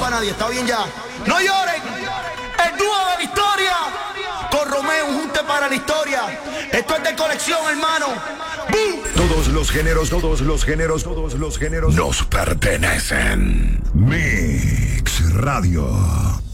para nadie, está bien ya. No lloren, el dúo de la historia con Romeo, un junte para la historia. Esto es de colección, hermano. ¡Bum! Todos los géneros nos pertenecen. Mix Radio.